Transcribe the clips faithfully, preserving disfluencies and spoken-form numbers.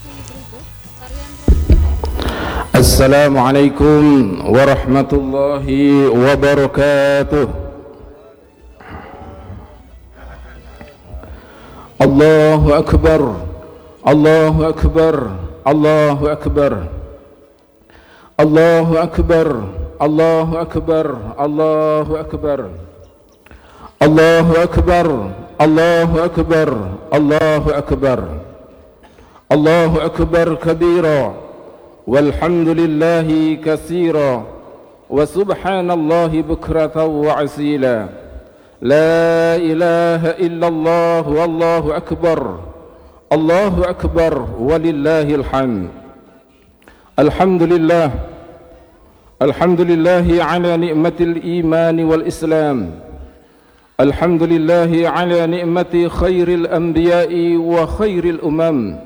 Assalamualaikum warahmatullahi wabarakatuh. Allahu Akbar, Allahu Akbar, Allahu Akbar, Allahu Akbar, Allahu Akbar, Allahu Akbar, Allahu Akbar, Allahu Akbar, Allahu Akbar, Allahu Akbar kabira, walhamdulillahi katsira, wa subhanallahi bukratan wa asila. La ilaha illallah wallahu akbar, Allahu akbar walillahil hamd. Alhamdulillah, alhamdulillahi ala ni'matil iman wal islam. Alhamdulillahi ala ni'mati khairil anbiya'i wa khairil umam.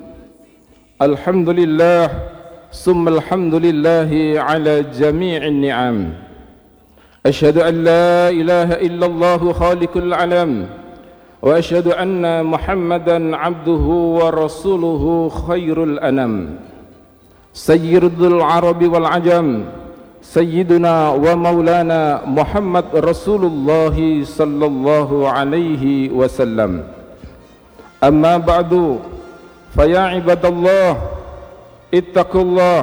Alhamdulillah, summa alhamdulillahi ala jami'in ni'am. Asyhadu an la ilaha illallah khaliqul alam, wa asyhadu anna Muhammadan abduhu wa rasuluhu khairul anam. Sayyidul Arabi wal Ajam, Sayyiduna wa Maulana Muhammad Rasulullah sallallahu alaihi wasallam. Amma ba'du, faya ibadallah, ittaqullah,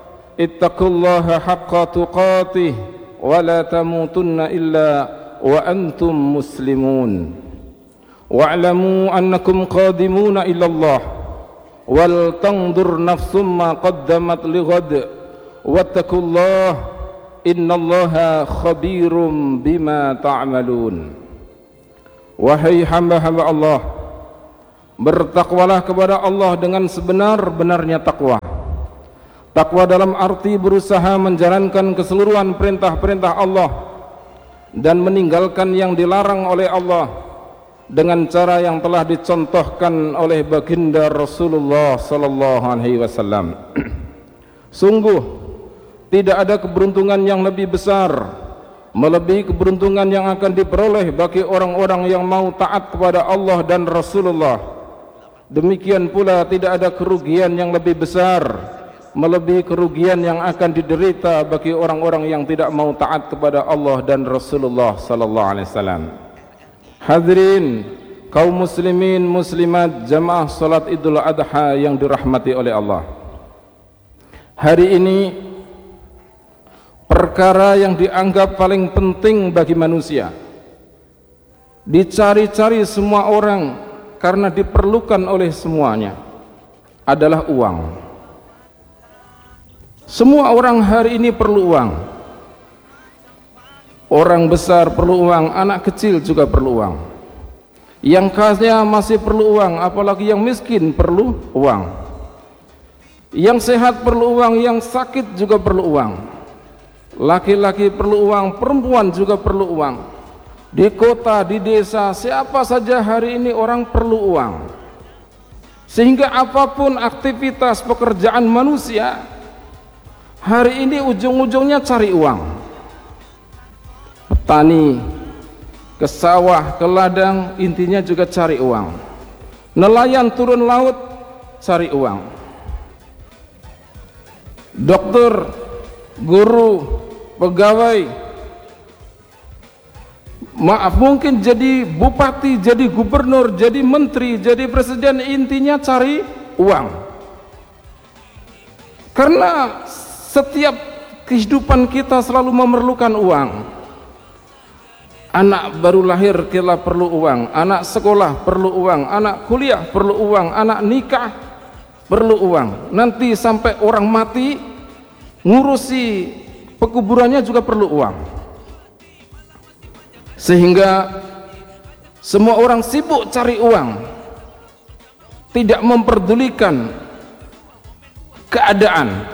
ittaqullaha haqqa tuqatih, wa la tamutunna illa wa antum muslimun. Wa'lamu annakum qadimuna ila Allah, wal tandur nafsum ma qaddamat lighad, wattaqullah innallaha khabirum bima ta'malun. Wahai hamba-hamba Allah, bertakwalah kepada Allah dengan sebenar-benarnya takwa. Takwa dalam arti berusaha menjalankan keseluruhan perintah-perintah Allah dan meninggalkan yang dilarang oleh Allah dengan cara yang telah dicontohkan oleh baginda Rasulullah sallallahu alaihi wasallam. Sungguh tidak ada keberuntungan yang lebih besar melebihi keberuntungan yang akan diperoleh bagi orang-orang yang mau taat kepada Allah dan Rasulullah. Demikian pula tidak ada kerugian yang lebih besar melebihi kerugian yang akan diderita bagi orang-orang yang tidak mau taat kepada Allah dan Rasulullah sallallahu alaihi wasallam. Hadirin kaum muslimin muslimat jamaah salat Idul Adha yang dirahmati oleh Allah. Hari ini perkara yang dianggap paling penting bagi manusia dicari-cari semua orang karena diperlukan oleh semuanya adalah uang. Semua orang hari ini perlu uang. Orang besar perlu uang, anak kecil juga perlu uang. Yang kaya masih perlu uang, apalagi yang miskin perlu uang. Yang sehat perlu uang, yang sakit juga perlu uang. Laki-laki perlu uang, perempuan juga perlu uang. Di kota, di desa, siapa saja hari ini orang perlu uang. Sehingga apapun aktivitas pekerjaan manusia, hari ini ujung-ujungnya cari uang. Petani ke sawah, ke ladang, intinya juga cari uang. Nelayan turun laut cari uang. Dokter, guru, pegawai, maaf mungkin jadi bupati, jadi gubernur, jadi menteri, jadi presiden, intinya cari uang. Karena setiap kehidupan kita selalu memerlukan uang. Anak baru lahir kita perlu uang, anak sekolah perlu uang, anak kuliah perlu uang, anak nikah perlu uang. Nanti sampai orang mati ngurusi pekuburannya juga perlu uang. Sehingga semua orang sibuk cari uang, tidak memperdulikan keadaan,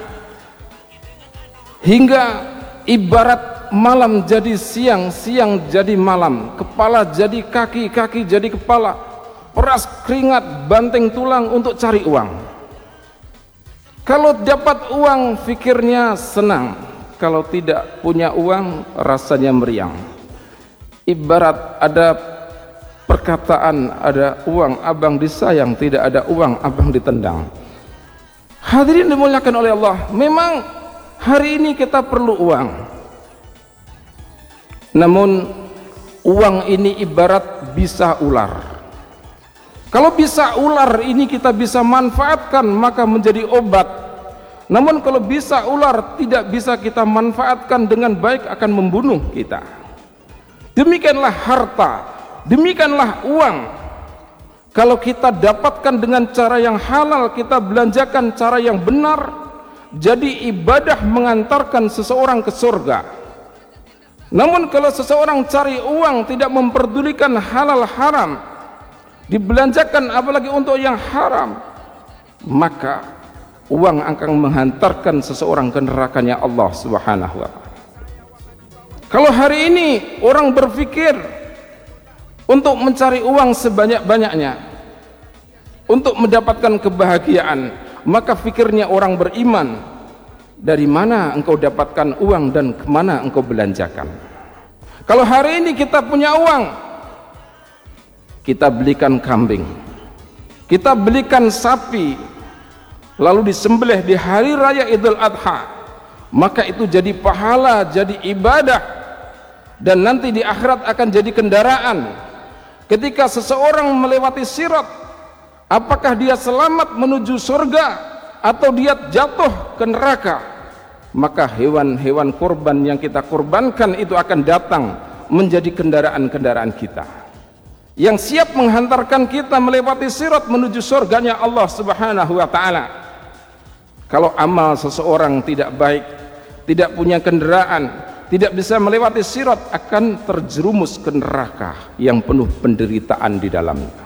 hingga ibarat malam jadi siang, siang jadi malam, kepala jadi kaki, kaki jadi kepala, peras keringat, banting tulang untuk cari uang. Kalau dapat uang fikirnya senang, kalau tidak punya uang rasanya meriang. Ibarat ada perkataan, ada uang abang disayang, tidak ada uang abang ditendang. Hadirin dimuliakan oleh Allah, memang hari ini kita perlu uang. Namun uang ini ibarat bisa ular. Kalau bisa ular ini kita bisa manfaatkan maka menjadi obat. Namun kalau bisa ular tidak bisa kita manfaatkan dengan baik akan membunuh kita. Demikianlah harta, demikianlah uang. Kalau kita dapatkan dengan cara yang halal, kita belanjakan cara yang benar, jadi ibadah mengantarkan seseorang ke surga. Namun kalau seseorang cari uang tidak memperdulikan halal haram, dibelanjakan apalagi untuk yang haram, maka uang akan menghantarkan seseorang ke nerakanya Allah Subhanahu wa taala. Kalau hari ini orang berpikir untuk mencari uang sebanyak-banyaknya untuk mendapatkan kebahagiaan, maka pikirnya orang beriman, dari mana engkau dapatkan uang dan kemana engkau belanjakan. Kalau hari ini kita punya uang, kita belikan kambing, kita belikan sapi, lalu disembelih di hari raya Idul Adha, maka itu jadi pahala, jadi ibadah, dan nanti di akhirat akan jadi kendaraan. Ketika seseorang melewati sirat, apakah dia selamat menuju surga atau dia jatuh ke neraka, maka hewan-hewan kurban yang kita kurbankan itu akan datang menjadi kendaraan-kendaraan kita yang siap menghantarkan kita melewati sirat menuju surganya Allah Subhanahu wa taala. Kalau amal seseorang tidak baik, tidak punya kendaraan, tidak bisa melewati sirat, akan terjerumus ke neraka yang penuh penderitaan di dalamnya.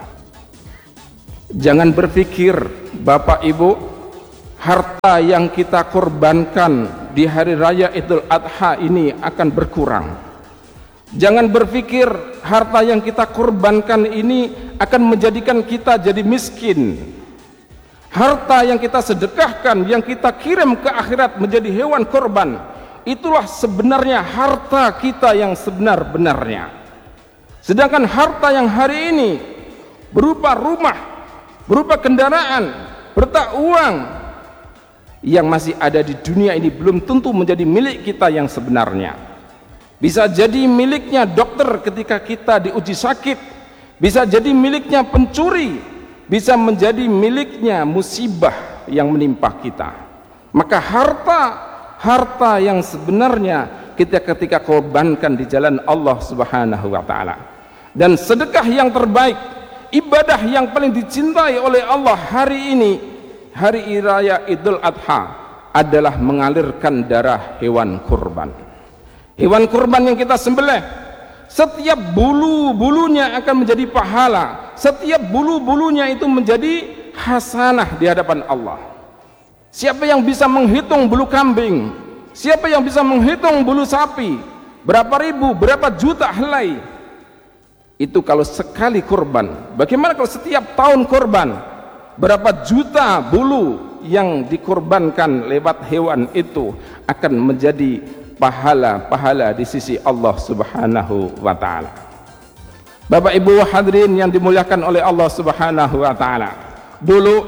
Jangan berpikir Bapak Ibu, harta yang kita korbankan di hari raya Idul Adha ini akan berkurang. Jangan berpikir harta yang kita korbankan ini akan menjadikan kita jadi miskin. Harta yang kita sedekahkan, yang kita kirim ke akhirat menjadi hewan korban, itulah sebenarnya harta kita yang sebenar-benarnya. Sedangkan harta yang hari ini berupa rumah, berupa kendaraan, berupa uang yang masih ada di dunia ini belum tentu menjadi milik kita yang sebenarnya. Bisa jadi miliknya dokter ketika kita diuji sakit, bisa jadi miliknya pencuri, bisa menjadi miliknya musibah yang menimpa kita. Maka harta harta yang sebenarnya kita ketika korbankan di jalan Allah Subhanahu wa taala. Dan sedekah yang terbaik, ibadah yang paling dicintai oleh Allah hari ini, hari raya Idul Adha, adalah mengalirkan darah hewan kurban. Hewan kurban yang kita sembelih, setiap bulu-bulunya akan menjadi pahala, setiap bulu-bulunya itu menjadi hasanah di hadapan Allah. Siapa yang bisa menghitung bulu kambing, siapa yang bisa menghitung bulu sapi, berapa ribu, berapa juta helai, itu kalau sekali kurban. Bagaimana kalau setiap tahun kurban, berapa juta bulu yang dikorbankan lewat hewan itu akan menjadi pahala-pahala di sisi Allah Subhanahu wa taala. Bapak Ibu hadirin yang dimuliakan oleh Allah Subhanahu wa taala, dulu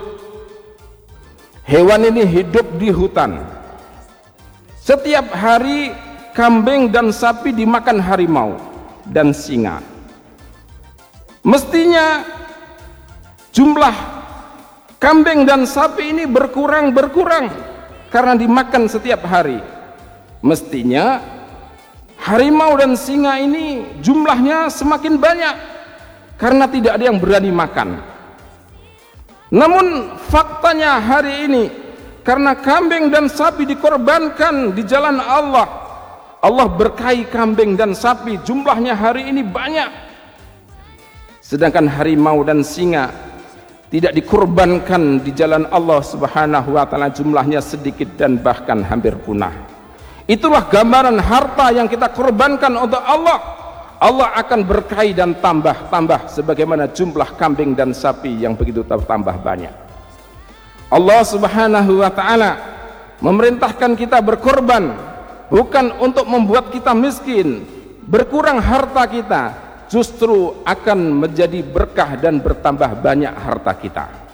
hewan ini hidup di hutan. Setiap hari kambing dan sapi dimakan harimau dan singa. Mestinya jumlah kambing dan sapi ini berkurang-berkurang karena dimakan setiap hari. Mestinya harimau dan singa ini jumlahnya semakin banyak karena tidak ada yang berani makan. Namun faktanya hari ini, karena kambing dan sapi dikorbankan di jalan Allah, Allah berkahi kambing dan sapi, jumlahnya hari ini banyak. Sedangkan harimau dan singa tidak dikorbankan di jalan Allah Subhanahu wa taala, jumlahnya sedikit dan bahkan hampir punah. Itulah gambaran harta yang kita korbankan untuk Allah. Allah akan berkahi dan tambah-tambah sebagaimana jumlah kambing dan sapi yang begitu tambah banyak. Allah Subhanahu wa taala memerintahkan kita berkorban bukan untuk membuat kita miskin, berkurang harta kita, justru akan menjadi berkah dan bertambah banyak harta kita.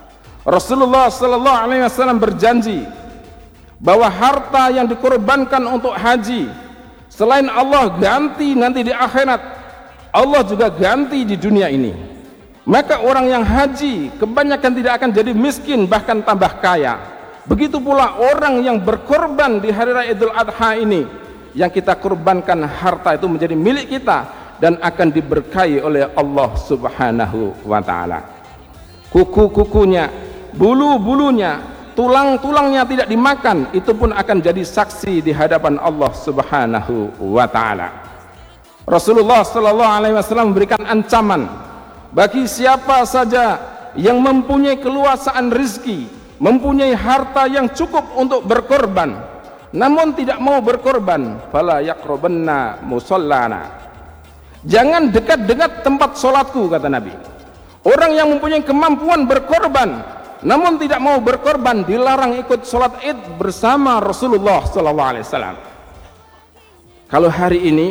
Rasulullah sallallahu alaihi wasallam berjanji bahwa harta yang dikorbankan untuk haji, selain Allah ganti nanti di akhirat, Allah juga ganti di dunia ini. Maka orang yang haji kebanyakan tidak akan jadi miskin, bahkan tambah kaya. Begitu pula orang yang berkorban di hari raya Idul Adha ini, yang kita korbankan harta itu menjadi milik kita dan akan diberkahi oleh Allah Subhanahu wa taala. Kuku-kukunya, bulu-bulunya, tulang-tulangnya tidak dimakan, itu pun akan jadi saksi di hadapan Allah Subhanahu wa taala. Rasulullah sallallahu alaihi wasallam memberikan ancaman bagi siapa saja yang mempunyai keluasaan rezeki, mempunyai harta yang cukup untuk berkorban, namun tidak mau berkorban, fala yaqrabanna musallana. Jangan dekat-dekat tempat sholatku, kata Nabi. Orang yang mempunyai kemampuan berkorban namun tidak mau berkorban, dilarang ikut sholat id bersama Rasulullah sallallahu alaihi wasallam. Kalau hari ini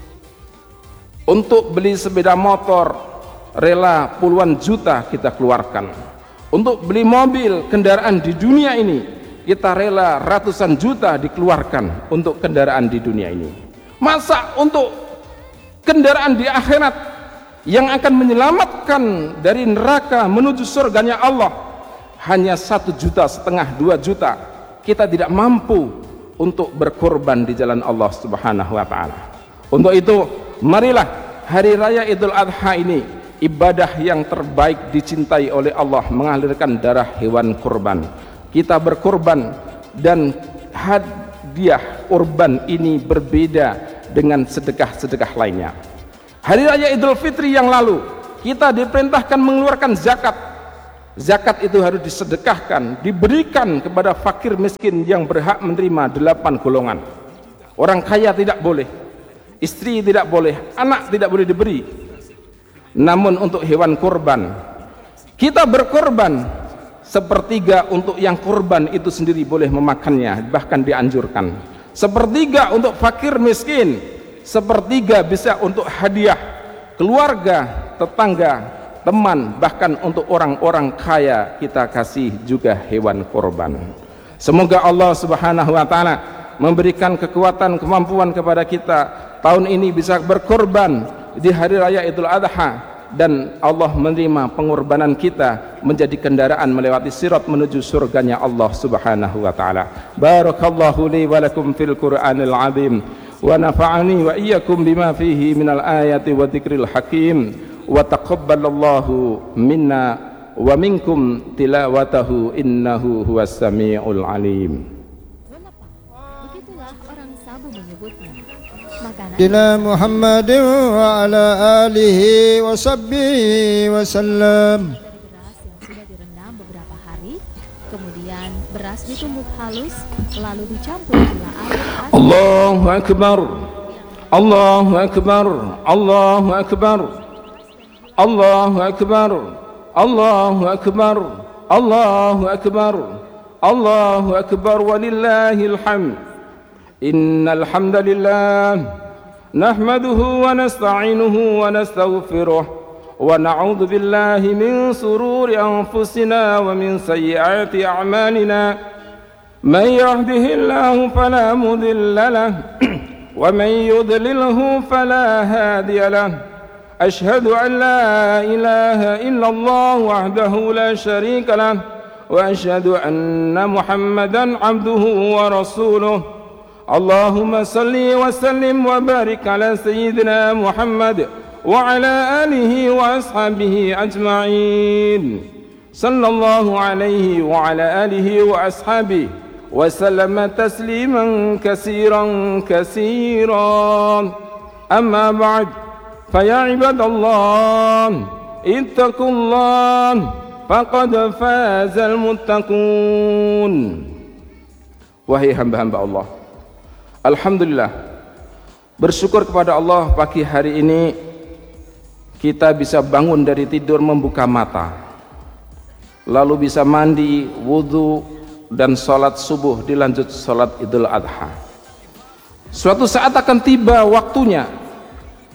untuk beli sepeda motor rela puluhan juta kita keluarkan, untuk beli mobil kendaraan di dunia ini kita rela ratusan juta dikeluarkan untuk kendaraan di dunia ini. Masa untuk kendaraan di akhirat yang akan menyelamatkan dari neraka menuju surganya Allah hanya satu juta setengah, dua juta, kita tidak mampu untuk berkorban di jalan Allah Subhanahu wa taala. Untuk itu, marilah hari raya Idul Adha ini ibadah yang terbaik dicintai oleh Allah, mengalirkan darah hewan kurban. Kita berkorban dan hadiah kurban ini berbeda dengan sedekah-sedekah lainnya. Hari raya Idul Fitri yang lalu kita diperintahkan mengeluarkan zakat. Zakat itu harus disedekahkan, diberikan kepada fakir miskin yang berhak menerima delapan golongan. Orang kaya tidak boleh, istri tidak boleh, anak tidak boleh diberi. Namun untuk hewan kurban, kita berkorban sepertiga untuk yang kurban itu sendiri boleh memakannya, bahkan dianjurkan. Sepertiga untuk fakir miskin, sepertiga bisa untuk hadiah keluarga, tetangga, teman, bahkan untuk orang-orang kaya kita kasih juga hewan korban. Semoga Allah Subhanahu wa taala memberikan kekuatan, kemampuan kepada kita tahun ini bisa berkorban di hari raya Idul Adha, dan Allah menerima pengorbanan kita menjadi kendaraan melewati sirat menuju surganya Allah Subhanahu wa taala. Barakallahu li wa lakum fil Qur'anil azim wa nafa'ani wa iyyakum bima fihi minal ayati wa dzikril hakim. Wa taqabbalallahu minna wa minkum tilawatahu innahu huwas samiul alim. Begitulah orang Sabu menyebutnya. Makanan Muhammad wa ala alihi wa sahbihi wa sallam. Beras yang sudah direndam beberapa hari, kemudian beras ditumbuk halus, lalu dicampur gula aren. Allahu akbar. Allahu akbar. Allahu akbar. Allahu akbar, Allahu akbar, Allahu akbar, Allahu akbar, walillahil hamd. Innal hamdalillah nahmaduhu wa nasta'inuhu wa nastaghfiruh wa na'udzu billahi min sururi anfusina wa min sayyiati a'malina. Man yahdihillahu fala mudilla lahu wa man yudlilhu fala hadiya lahu. أشهد أن لا إله إلا الله وحده لا شريك له وأشهد أن محمدا عبده ورسوله. اللهم صل وسلم وبارك على سيدنا محمد وعلى آله وأصحابه أجمعين. صلى الله عليه وعلى آله وأصحابه وسلم تسليما كثيرا كثيرا. أما بعد، فيا عباد الله اتقوا الله فقد فاز المتقون. Wahai hamba-hamba Allah, alhamdulillah, bersyukur kepada Allah pagi hari ini kita bisa bangun dari tidur, membuka mata, lalu bisa mandi, wudhu, dan sholat subuh, dilanjut sholat Idul Adha. Suatu saat akan tiba waktunya,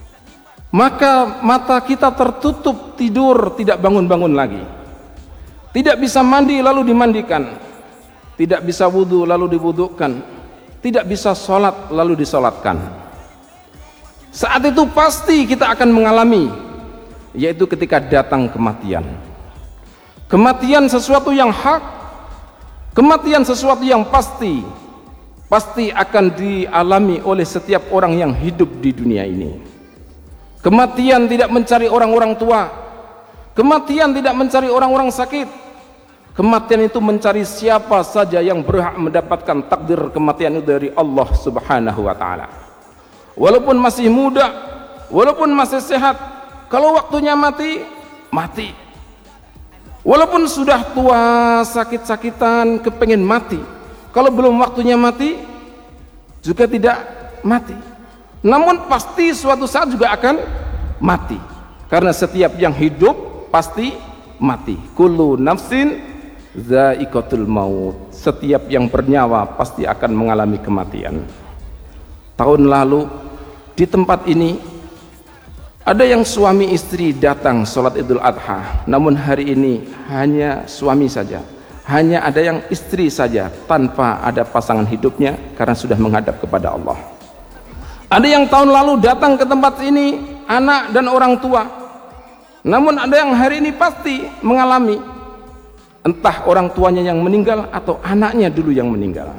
maka mata kita tertutup tidur, tidak bangun-bangun lagi. tidak bisa mandi lalu dimandikan, tidak bisa wudhu lalu diwudhukan, tidak bisa sholat lalu disolatkan. Saat itu pasti kita akan mengalami, yaitu ketika datang kematian. Kematian sesuatu yang hak, kematian sesuatu yang pasti, pasti akan dialami oleh setiap orang yang hidup di dunia ini. Kematian tidak mencari orang-orang tua, kematian tidak mencari orang-orang sakit. Kematian itu mencari siapa saja yang berhak mendapatkan takdir kematian itu dari Allah Subhanahu wa taala. Walaupun masih muda, walaupun masih sehat, kalau waktunya mati, mati. Walaupun sudah tua, sakit-sakitan, kepengen mati, kalau belum waktunya mati, juga tidak mati. Namun pasti suatu saat juga akan mati. Karena setiap yang hidup pasti mati. Kullu nafsin dha'iqatul maut. Setiap yang bernyawa pasti akan mengalami kematian. Tahun lalu di tempat ini ada yang suami istri datang sholat Idul Adha, namun hari ini hanya suami saja, hanya ada yang istri saja tanpa ada pasangan hidupnya karena sudah menghadap kepada Allah. Ada yang tahun lalu datang ke tempat ini anak dan orang tua, namun ada yang hari ini pasti mengalami, entah orang tuanya yang meninggal atau anaknya dulu yang meninggal.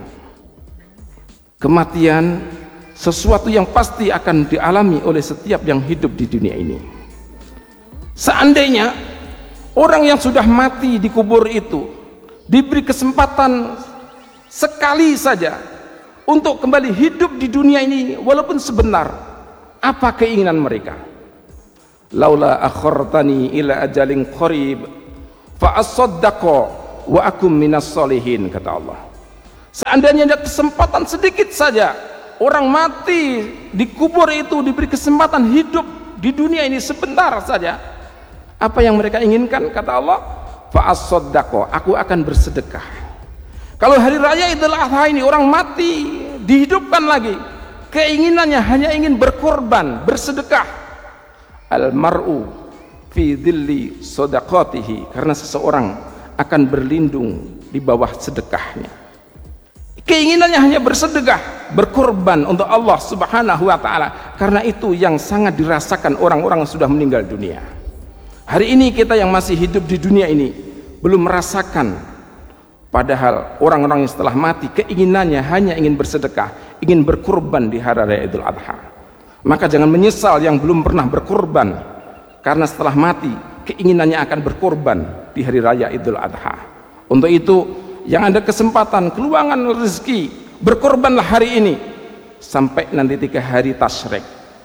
Kematian sesuatu yang pasti akan dialami oleh setiap yang hidup di dunia ini. Seandainya orang yang sudah mati di kubur itu diberi kesempatan sekali saja untuk kembali hidup di dunia ini walaupun sebentar, apa keinginan mereka? Laula akhartani ila ajalin qarib fa asaddaqa wa akum minas solihin, kata Allah. Seandainya ada kesempatan sedikit saja, orang mati di kubur itu diberi kesempatan hidup di dunia ini sebentar saja, apa yang mereka inginkan? Kata Allah, fa'as-soddaqo, aku akan bersedekah. Kalau hari raya Idul Adha ini orang mati dihidupkan lagi, keinginannya hanya ingin berkorban, bersedekah. Al-mar'u fi dhilli sodaqatihi, karena seseorang akan berlindung di bawah sedekahnya. Keinginannya hanya bersedekah, berkorban untuk Allah Subhanahu wa taala. Karena itu yang sangat dirasakan orang-orang yang sudah meninggal dunia. Hari ini kita yang masih hidup di dunia ini belum merasakan, padahal orang-orang yang setelah mati keinginannya hanya ingin bersedekah, ingin berkorban di hari raya Idul Adha. Maka jangan menyesal yang belum pernah berkorban, karena setelah mati keinginannya akan berkorban di hari raya Idul Adha. Untuk itu yang ada kesempatan keluangan rezeki, berkorbanlah hari ini sampai nanti tiga hari tasyrik.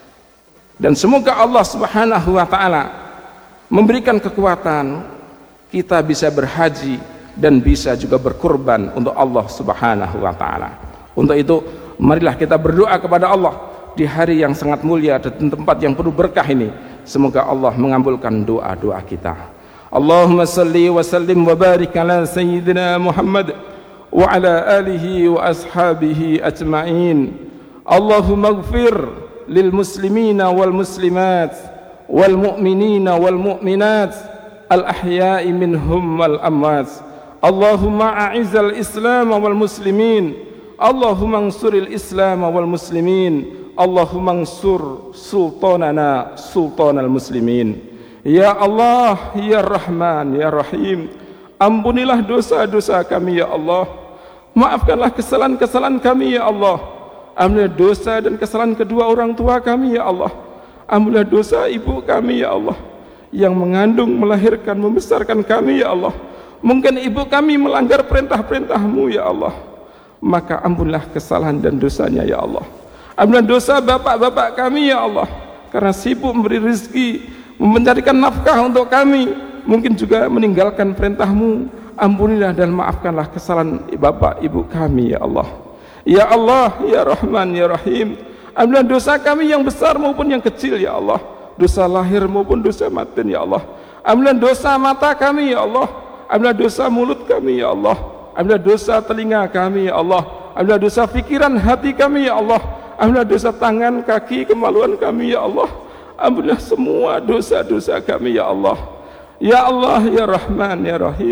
Dan semoga Allah Subhanahu wa taala memberikan kekuatan kita bisa berhaji dan bisa juga berkorban untuk Allah Subhanahu wa taala. Untuk itu marilah kita berdoa kepada Allah di hari yang sangat mulia dan tempat yang penuh berkah ini. Semoga Allah mengabulkan doa-doa kita. Allahumma salli wa sallim wa barik ala sayyidina Muhammad wa ala alihi wa ashabihi ajma'in. Allahumma ighfir lil muslimina wal muslimat wal mu'minina wal mu'minat al ahya'i minhum wal amwat. Allahumma a'izal islam wal muslimin, Allahumma ansuril islam wal muslimin, Allahumma ansur sultanana sultanal muslimin. Ya Allah, Ya Rahman, Ya Rahim, ampunilah dosa-dosa kami ya Allah, maafkanlah kesalahan-kesalahan kami ya Allah, ampunilah dosa dan kesalahan kedua orang tua kami ya Allah, ampunilah dosa ibu kami ya Allah yang mengandung, melahirkan, membesarkan kami ya Allah. Mungkin ibu kami melanggar perintah-perintah-Mu ya Allah, maka ampunilah kesalahan dan dosanya ya Allah. Ampunilah dosa bapak-bapak kami ya Allah, karena sibuk memberi rezeki, mencarikan nafkah untuk kami, mungkin juga meninggalkan perintah-Mu. Ampunilah dan maafkanlah kesalahan bapak ibu kami ya Allah. Ya Allah, Ya Rahman, Ya Rahim, ampunilah dosa kami yang besar maupun yang kecil ya Allah, dosa lahir maupun dosa batin ya Allah. Ampunilah dosa mata kami ya Allah, ampunilah dosa mulut kami ya Allah, ampunilah dosa telinga kami ya Allah, ampunilah dosa pikiran hati kami ya Allah, ampunilah dosa tangan kaki kemaluan kami ya Allah. Ampunilah semua dosa-dosa kami ya Allah. Ya Allah, Ya Rahman, Ya Rahim,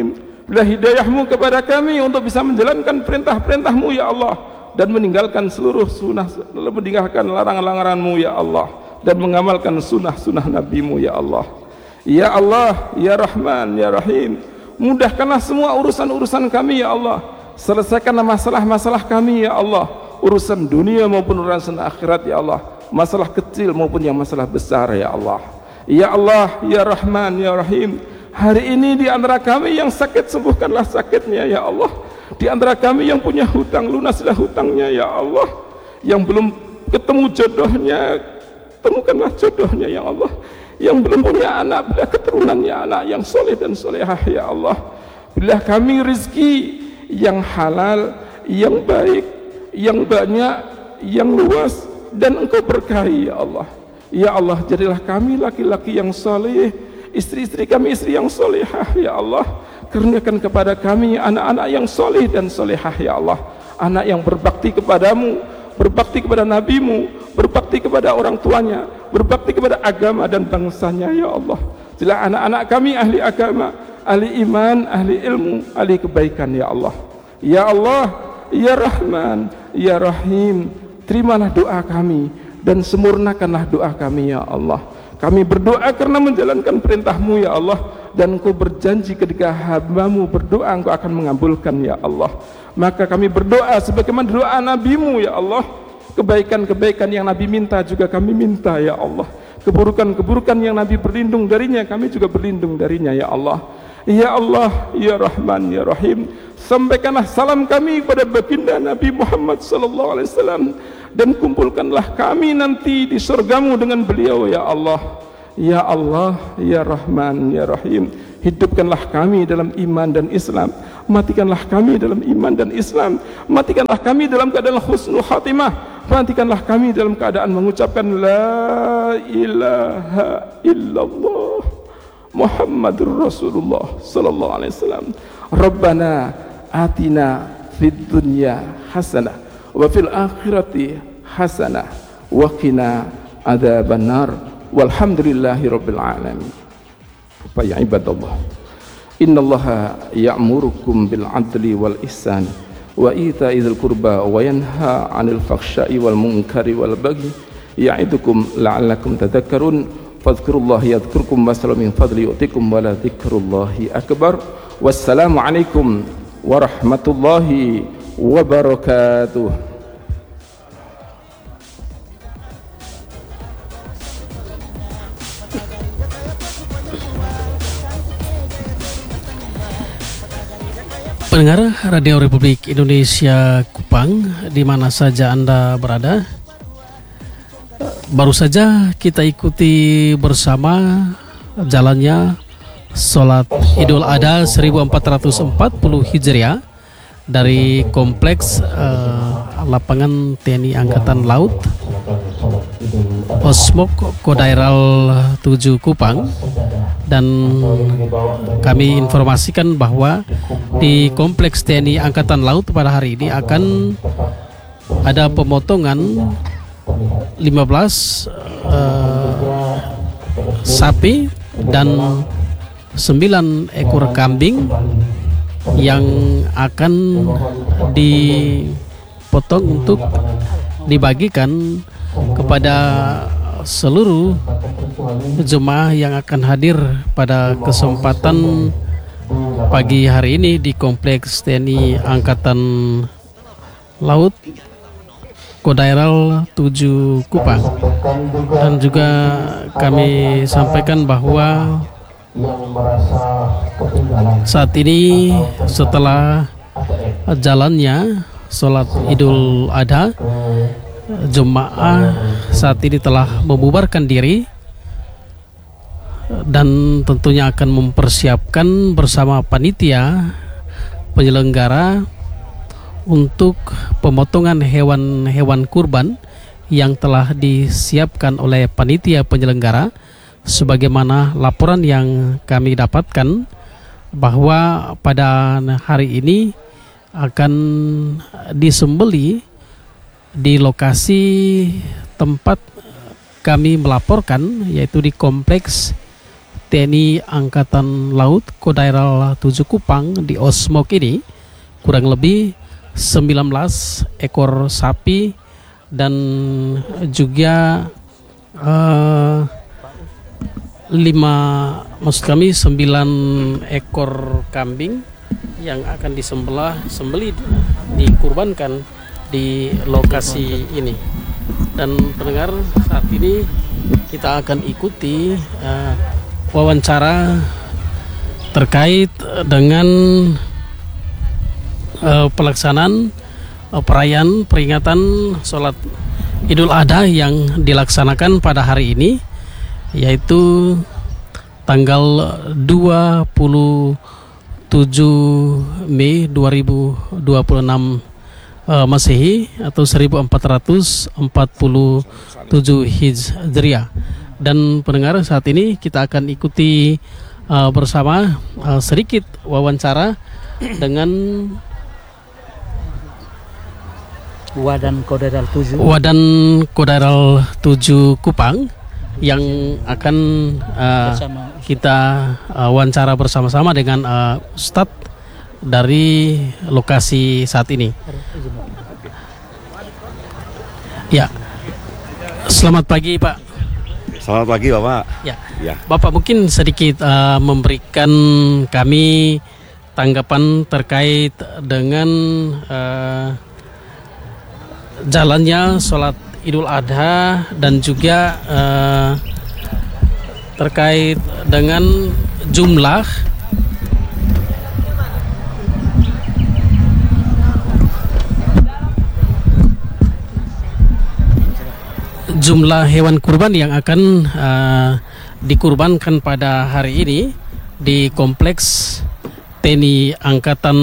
Berilah hidayahmu kepada kami untuk bisa menjalankan perintah-perintahmu ya Allah, dan meninggalkan seluruh sunnah, meninggalkan larangan-laranganmu ya Allah, dan mengamalkan sunnah-sunnah nabimu ya Allah. Ya Allah, ya Rahman, ya Rahim, mudahkanlah semua urusan-urusan kami ya Allah. Selesaikanlah masalah-masalah kami ya Allah, urusan dunia maupun urusan akhirat ya Allah, masalah kecil maupun yang masalah besar ya Allah. Ya Allah, ya Rahman, ya Rahim, hari ini di antara kami yang sakit, sembuhkanlah sakitnya ya Allah. Di antara kami yang punya hutang, lunaslah hutangnya ya Allah. Yang belum ketemu jodohnya, temukanlah jodohnya ya Allah. Yang belum punya anak, berilah keturunannya anak yang soleh dan solehah ya Allah. Berilah kami rezeki yang halal, yang baik, yang banyak, yang luas, dan Engkau berkahi ya Allah. Ya Allah, jadilah kami laki-laki yang soleh, istri-istri kami istri yang solehah ya Allah. Karuniakan kepada kami anak-anak yang soleh dan solehah ya Allah, anak yang berbakti kepadamu, berbakti kepada nabimu, berbakti kepada orang tuanya, berbakti kepada agama dan bangsanya ya Allah. Jadilah anak-anak kami ahli agama, ahli iman, ahli ilmu, ahli kebaikan ya Allah. Ya Allah, ya Rahman, ya Rahim, terimalah doa kami dan sempurnakanlah doa kami ya Allah. Kami berdoa karena menjalankan perintahmu ya Allah, dan Engkau berjanji ketika hambamu berdoa Engkau akan mengabulkan ya Allah. Maka kami berdoa sebagaimana doa nabimu ya Allah. Kebaikan-kebaikan yang Nabi minta juga kami minta ya Allah. Keburukan-keburukan yang Nabi berlindung darinya, kami juga berlindung darinya ya Allah. Ya Allah, ya Rahman, ya Rahim, sampaikanlah salam kami kepada baginda Nabi Muhammad sallallahu alaihi wasallam, dan kumpulkanlah kami nanti di surgamu dengan beliau ya Allah. Ya Allah, ya Rahman, ya Rahim, hidupkanlah kami dalam iman dan Islam, matikanlah kami dalam iman dan Islam, matikanlah kami dalam keadaan husnul khatimah, matikanlah kami dalam keadaan mengucapkan la ilaha illallah Muhammadur Rasulullah sallallahu alaihi wasallam. Rabbana atina fid dunya hasanah wa fil akhirati hasanah wa qina adzabannar. Walhamdulillahi rabbil alamin. Fa ya ibadallah, innallaha ya'murukum bil adli wal ihsani wa ita'i dzil qurba wa yanha 'anil fahsya'i wal munkari wal baghi ya'idukum la'allakum tadhakkarun. Fadhkurullaha yadhkurkum wasallu min fadli yu'tikum wa la dzikrullahi akbar. Wassalamu alaikum warahmatullahi wabarakatuh. Pendengar Radio Republik Indonesia Kupang, di mana saja Anda berada, baru saja kita ikuti bersama jalannya Sholat Idul Adha seribu empat ratus empat puluh Hijriah dari Kompleks uh, Lapangan T N I Angkatan Laut Osmok Kodairal tujuh Kupang. Dan kami informasikan bahwa di Kompleks T N I Angkatan Laut pada hari ini akan ada pemotongan lima belas uh, sapi dan sembilan ekor kambing yang akan dipotong untuk dibagikan kepada seluruh jemaah yang akan hadir pada kesempatan pagi hari ini di Kompleks T N I Angkatan Laut Kodairal tujuh Kupang. Dan juga kami sampaikan bahwa saat ini setelah jalannya sholat Idul Adha, jemaah saat ini telah membubarkan diri dan tentunya akan mempersiapkan bersama panitia penyelenggara untuk pemotongan hewan-hewan kurban yang telah disiapkan oleh panitia penyelenggara. Sebagaimana laporan yang kami dapatkan bahwa pada hari ini akan disembeli di lokasi tempat kami melaporkan, yaitu di Kompleks T N I Angkatan Laut Kodaeral tujuh Kupang di Osmok ini kurang lebih sembilan belas ekor sapi dan juga uh, lima maksud kami sembilan ekor kambing yang akan disembelih sembelih dikurbankan di lokasi ini. Dan pendengar, saat ini kita akan ikuti uh, wawancara terkait dengan uh, pelaksanaan uh, perayaan peringatan sholat Idul Adha yang dilaksanakan pada hari ini, yaitu tanggal dua puluh tujuh Mei dua ribu dua puluh enam uh, Masehi atau seribu empat ratus empat puluh tujuh Hijriah. Dan pendengar, saat ini kita akan ikuti uh, bersama uh, sedikit wawancara dengan Wadan Kodaeral tujuh Wadan Kodaeral tujuh Kupang yang akan uh, kita uh, wawancara bersama-sama dengan uh, Ustadz dari lokasi saat ini. Ya, selamat pagi Pak. Selamat pagi Bapak. Ya, ya. Bapak mungkin sedikit uh, memberikan kami tanggapan terkait dengan uh, jalannya sholat Idul Adha dan juga uh, terkait dengan jumlah jumlah hewan kurban yang akan uh, dikurbankan pada hari ini di kompleks T N I Angkatan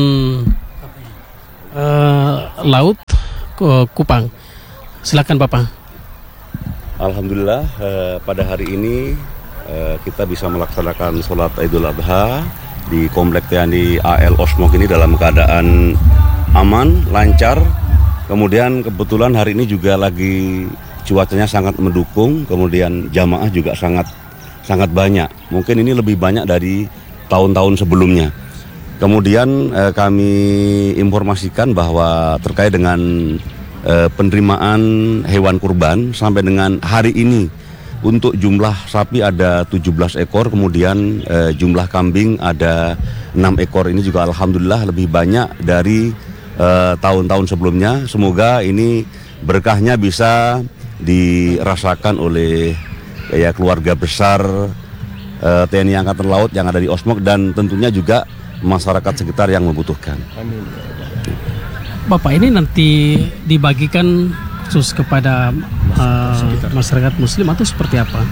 uh, Laut Kupang. Silakan Bapak. Alhamdulillah eh, pada hari ini eh, kita bisa melaksanakan sholat Idul Adha di kompleks T N I A L Osmok ini dalam keadaan aman, lancar. Kemudian kebetulan hari ini juga lagi cuacanya sangat mendukung, kemudian jamaah juga sangat sangat banyak. Mungkin ini lebih banyak dari tahun-tahun sebelumnya. Kemudian eh, kami informasikan bahwa terkait dengan eh, penerimaan hewan kurban sampai dengan hari ini untuk jumlah sapi ada tujuh belas ekor, kemudian eh, jumlah kambing ada enam ekor. Ini juga alhamdulillah lebih banyak dari eh, tahun-tahun sebelumnya. Semoga ini berkahnya bisa dirasakan oleh ya keluarga besar uh, T N I Angkatan Laut yang ada di Osmok dan tentunya juga masyarakat sekitar yang membutuhkan. Amin. Bapak, ini nanti dibagikan khusus kepada uh, masyarakat Muslim atau seperti apa?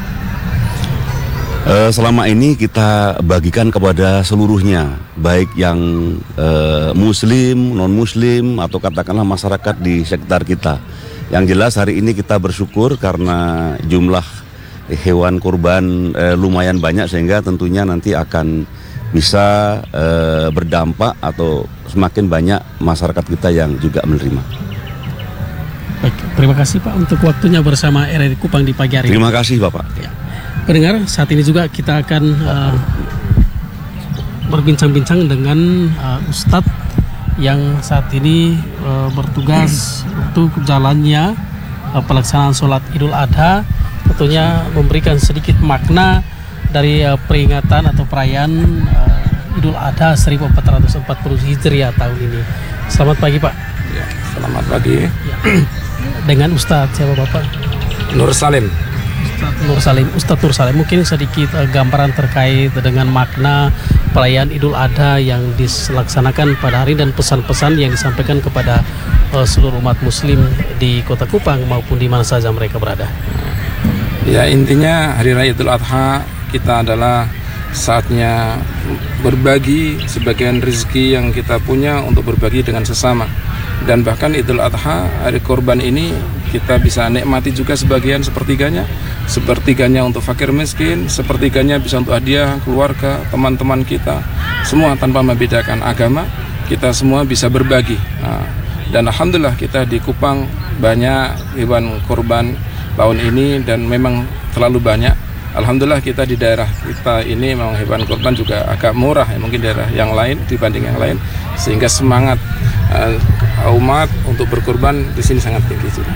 Uh, selama ini kita bagikan kepada seluruhnya, baik yang uh, Muslim, non Muslim atau katakanlah masyarakat di sekitar kita. Yang jelas hari ini kita bersyukur karena jumlah hewan kurban e, lumayan banyak sehingga tentunya nanti akan bisa e, berdampak atau semakin banyak masyarakat kita yang juga menerima. Baik, terima kasih Pak untuk waktunya bersama R R I Kupang di pagi hari ini. Terima kasih Bapak. Ya. Pendengar, saat ini juga kita akan uh, berbincang-bincang dengan uh, Ustadz yang saat ini uh, bertugas untuk jalannya uh, pelaksanaan sholat Idul Adha, tentunya memberikan sedikit makna dari uh, peringatan atau perayaan uh, Idul Adha seribu empat ratus empat puluh Hijriah tahun ini. Selamat pagi Pak. Ya, selamat pagi. Ya. Dengan Ustadz siapa Bapak? Nur Salim. Ustadz Nur Salim. Ustadz Nur Salim, mungkin sedikit uh, gambaran terkait dengan makna perayaan Idul Adha yang dilaksanakan pada hari dan pesan-pesan yang disampaikan kepada uh, seluruh umat Muslim di Kota Kupang maupun di mana saja mereka berada. Ya, intinya hari raya Idul Adha kita adalah saatnya berbagi sebagian rezeki yang kita punya untuk berbagi dengan sesama. Dan bahkan Idul Adha, hari korban ini kita bisa nikmati juga sebagian sepertiganya. Sepertiganya untuk fakir miskin, sepertiganya bisa untuk hadiah keluarga, teman-teman kita. Semua tanpa membedakan agama, kita semua bisa berbagi. Nah, dan alhamdulillah kita di Kupang banyak hewan korban tahun ini dan memang terlalu banyak. Alhamdulillah kita di daerah kita ini memang hewan kurban juga agak murah ya, mungkin daerah yang lain dibanding yang lain, sehingga semangat uh, umat untuk berkurban di sini sangat tinggi juga.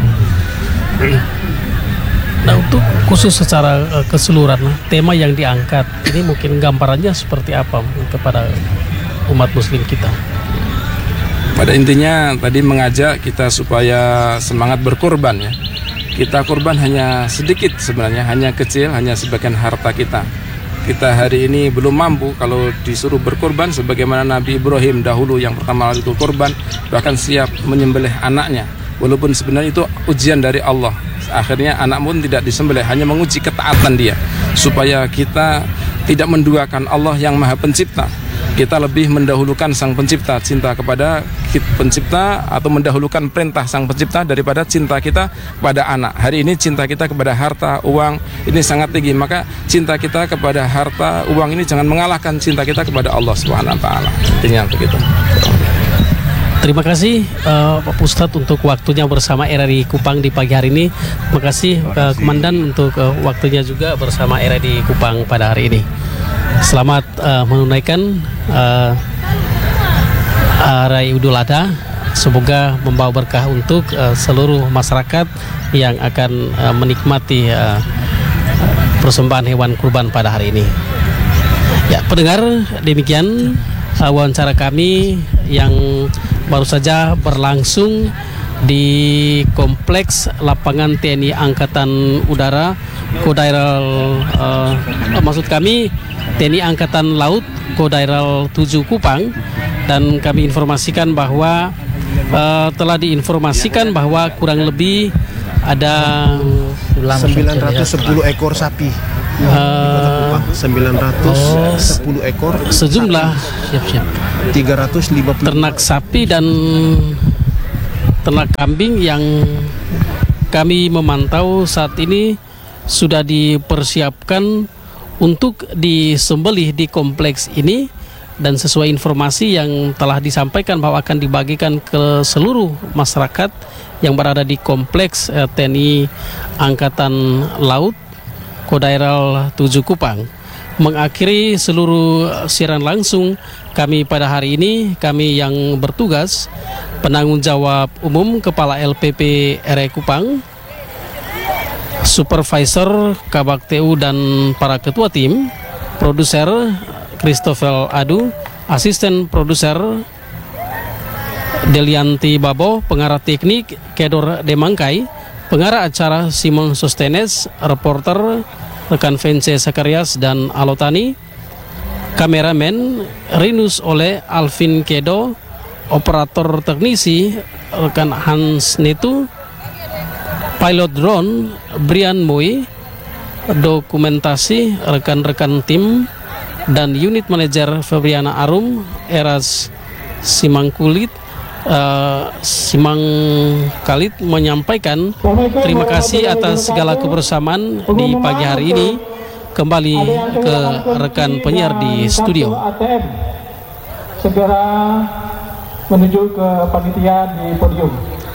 Nah, untuk khusus secara uh, keseluruhan tema yang diangkat ini mungkin gambarannya seperti apa kepada umat muslim kita? Pada intinya tadi mengajak kita supaya semangat berkurban ya. Kita kurban hanya sedikit sebenarnya, hanya kecil, hanya sebagian harta kita. Kita hari ini belum mampu kalau disuruh berkurban sebagaimana Nabi Ibrahim dahulu yang pertama kali itu kurban, bahkan siap menyembelih anaknya. Walaupun sebenarnya itu ujian dari Allah. Akhirnya anak pun tidak disembelih, hanya menguji ketaatan dia supaya kita tidak menduakan Allah yang Maha Pencipta. Kita lebih mendahulukan Sang Pencipta, cinta kepada Pencipta, atau mendahulukan perintah Sang Pencipta daripada cinta kita pada anak. Hari ini cinta kita kepada harta, uang ini sangat tinggi, maka cinta kita kepada harta, uang ini jangan mengalahkan cinta kita kepada Allah Subhanahu wa taala. Intinya begitu. Terima kasih uh, Pak Ustadz untuk waktunya bersama R R I Kupang di pagi hari ini. Terima kasih uh, Komandan untuk uh, waktunya juga bersama R R I Kupang pada hari ini. Selamat uh, menunaikan uh, Raya Idul Adha. Semoga membawa berkah untuk uh, seluruh masyarakat yang akan uh, menikmati uh, persembahan hewan kurban pada hari ini. Ya, pendengar, demikian uh, wawancara kami yang baru saja berlangsung di kompleks lapangan T N I Angkatan Udara Kodairal, uh, maksud kami T N I Angkatan Laut Kodairal tujuh Kupang, dan kami informasikan bahwa uh, telah diinformasikan bahwa kurang lebih ada sembilan ratus sepuluh ekor sapi. Uh, sembilan ratus sepuluh ekor sejumlah siap-siap tiga ratus lima puluh ternak sapi dan ternak kambing yang kami memantau saat ini sudah dipersiapkan untuk disembelih di kompleks ini, dan sesuai informasi yang telah disampaikan bahwa akan dibagikan ke seluruh masyarakat yang berada di kompleks eh, T N I Angkatan Laut Kodairal tujuh Kupang. Mengakhiri seluruh siaran langsung kami pada hari ini, kami yang bertugas, penanggung jawab umum Kepala L P P R R I Kupang, Supervisor Kabak T U dan para ketua tim, produser Christopher Adu, asisten produser Delianti Babo, pengarah teknik Kedor Demangkai, pengarah acara Simon Sostenes, reporter rekan Vence Sakarias dan Alotani, kameramen Rinus oleh Alvin Kedo, operator teknisi rekan Hans Netu, pilot drone Brian Moy, dokumentasi rekan-rekan tim dan unit manajer Febriana Arum, Eras Simangkulit, uh, Simangkalit menyampaikan terima kasih atas segala kebersamaan di pagi hari ini. Kembali ke rekan penyiar di studio. Segera menuju ke panitia di podium.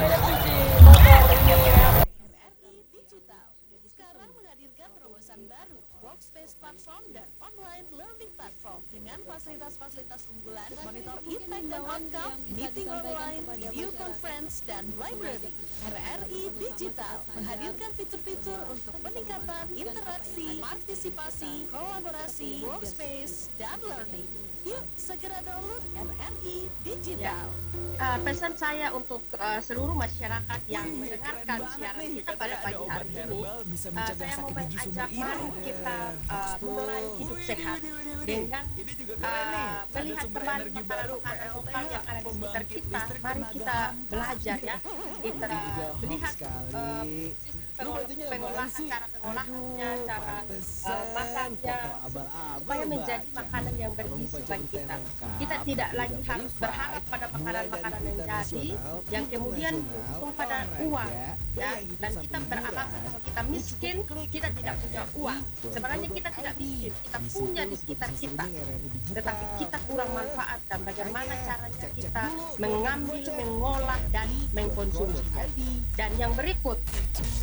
Sekarang menghadirkan terobosan baru, Workspace Platform dan Online Learning Platform dengan fasilitas-fasilitas unggulan, monitor impact dan outcome, meeting online, video conference, dan library. R R I Digital menghadirkan fitur-fitur untuk peningkatan interaksi, partisipasi, kolaborasi, workspace, dan learning. Yuk segera download R R I Digital. Uh, pesan saya untuk uh, seluruh masyarakat yang mendengarkan siaran kita pada pagi hari ini, uh, saya mau mengajak mari kita uh, mulai hidup sehat dengan uh, melihat makanan-makanan lokal yang ada di sekitar kita. Mari kita belajar ya, kita melihat uh, pengolahan, cara pengolahannya, cara uh, masaknya, supaya menjadi makanan yang bergizi bagi kita. Kita tidak lagi harus berharap pada makanan-makanan yang jadi, yang kemudian bergantung pada uang, ya. Dan kita beralasan kalau kita miskin, kita tidak punya uang. Sebenarnya kita tidak miskin, kita punya di sekitar kita, tetapi kita kurang manfaatkan. Bagaimana caranya kita mengambil, mengolah dan mengkonsumsinya. Dan yang berikut,